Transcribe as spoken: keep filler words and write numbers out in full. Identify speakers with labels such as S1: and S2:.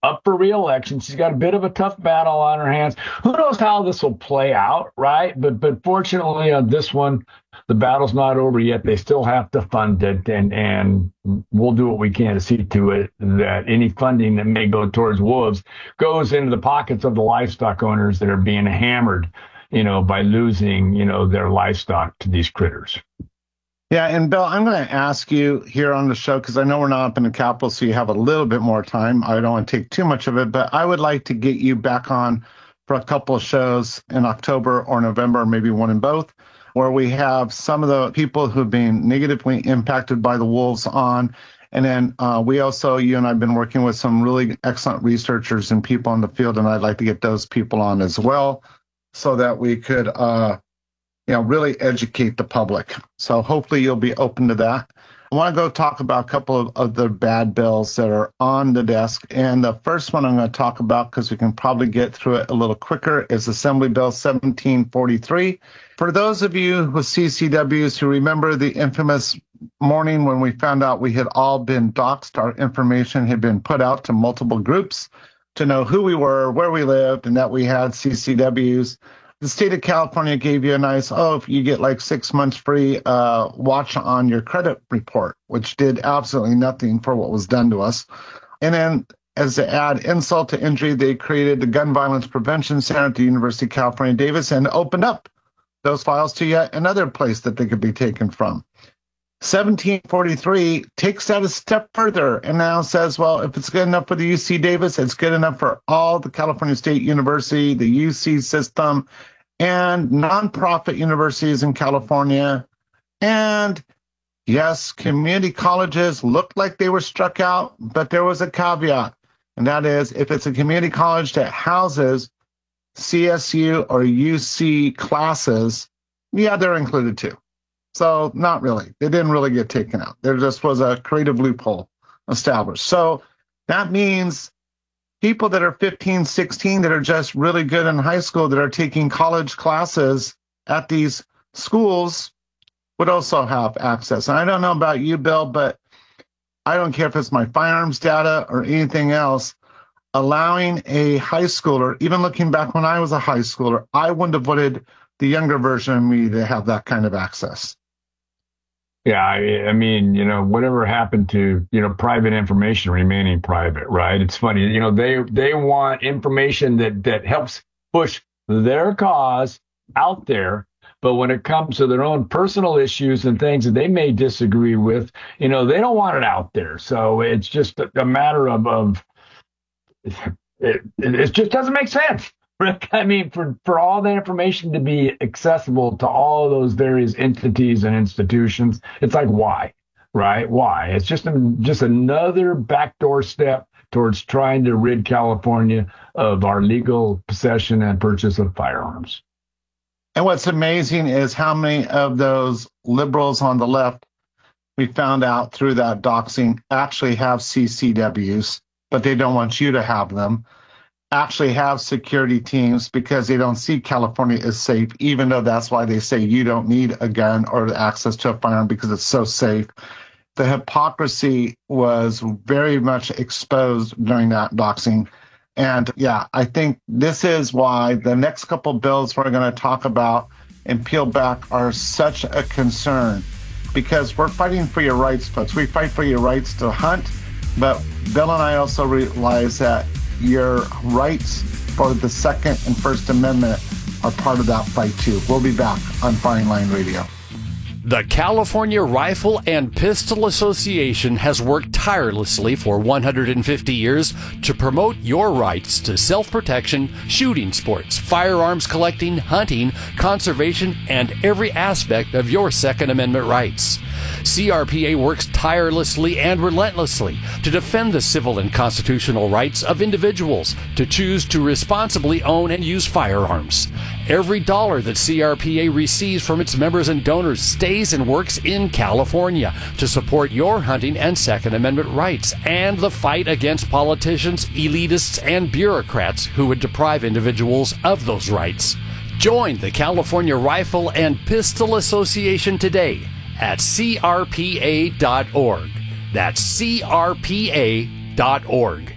S1: up for re-election. She's got a bit of a tough battle on her hands. Who knows how this will play out, right? But but fortunately on this one, the battle's not over yet. They still have to fund it, and and we'll do what we can to see to it that any funding that may go towards wolves goes into the pockets of the livestock owners that are being hammered, you know, by losing, you know, their livestock to these critters.
S2: Yeah, and Bill, I'm going to ask you here on the show, because I know we're not up in the Capitol, so you have a little bit more time. I don't want to take too much of it, but I would like to get you back on for a couple of shows in October or November, or maybe one in both, where we have some of the people who've been negatively impacted by the wolves on. And then uh, we also, you and I have been working with some really excellent researchers and people in the field, and I'd like to get those people on as well so that we could uh, you know, really educate the public. So hopefully you'll be open to that. I want to go talk about a couple of other bad bills that are on the desk. And the first one I'm going to talk about, because we can probably get through it a little quicker, is Assembly Bill seventeen forty-three. For those of you with C C Ws who remember the infamous morning when we found out we had all been doxxed, our information had been put out to multiple groups to know who we were, where we lived, and that we had C C Ws. The state of California gave you a nice, oh, if you get like six months free uh, watch on your credit report, which did absolutely nothing for what was done to us. And then as to add insult to injury, they created the Gun Violence Prevention Center at the University of California, Davis, and opened up those files to yet another place that they could be taken from. seventeen forty-three takes that a step further and now says, well, if it's good enough for the U C Davis, it's good enough for all the California State University, the U C system, and nonprofit universities in California. And yes, community colleges looked like they were struck out, but there was a caveat. And that is, if it's a community college that houses C S U or U C classes, yeah, they're included too. So not really. They didn't really get taken out. There just was a creative loophole established. So that means people that are fifteen, sixteen, that are just really good in high school, that are taking college classes at these schools, would also have access. And I don't know about you, Bill, but I don't care if it's my firearms data or anything else, allowing a high schooler, even looking back when I was a high schooler, I wouldn't have wanted the younger version of me to have that kind of access.
S1: Yeah, I, I mean, you know, whatever happened to, you know, private information remaining private, right? It's funny, you know, they they want information that, that helps push their cause out there. But when it comes to their own personal issues and things that they may disagree with, you know, they don't want it out there. So it's just a, a matter of, of it, it just doesn't make sense. I mean, for, for all the information to be accessible to all of those various entities and institutions, it's like, why, right? Why? It's just, a, just another backdoor step towards trying to rid California of our legal possession and purchase of firearms.
S2: And what's amazing is how many of those liberals on the left, we found out through that doxing, actually have C C Ws, but they don't want you to have them. Actually have security teams because they don't see California as safe, even though that's why they say you don't need a gun or access to a firearm because it's so safe. The hypocrisy was very much exposed during that doxing. And yeah, I think this is why the next couple bills we're going to talk about and peel back are such a concern, because we're fighting for your rights, folks. We fight for your rights to hunt, but Bill and I also realize that your rights for the Second and First Amendment are part of that fight too. We'll be back on Firing Line Radio.
S3: The California Rifle and Pistol Association has worked tirelessly for one hundred fifty years to promote your rights to self-protection, shooting sports, firearms collecting, hunting, conservation, and every aspect of your Second Amendment rights. C R P A works tirelessly and relentlessly to defend the civil and constitutional rights of individuals to choose to responsibly own and use firearms. Every dollar that C R P A receives from its members and donors stays and works in California to support your hunting and Second Amendment rights and the fight against politicians, elitists, and bureaucrats who would deprive individuals of those rights. Join the California Rifle and Pistol Association today at C R P A dot org. That's C R P A dot org.